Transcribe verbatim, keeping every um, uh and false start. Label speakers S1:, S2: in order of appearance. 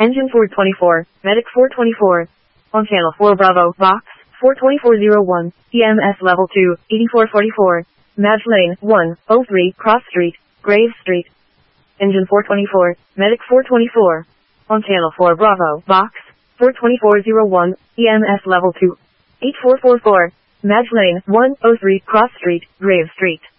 S1: Engine four twenty-four, Medic four twenty-four. On channel four Bravo, Box, four twenty-four oh one, E M S level two, eighty-four forty-four. Madge Lane, one oh three, Cross Street, Grave Street. Engine four twenty-four, Medic four twenty-four. On channel four Bravo, Box, four twenty-four oh one, E M S level two, eighty-four forty-four. Madge Lane, one oh three, Cross Street, Grave Street.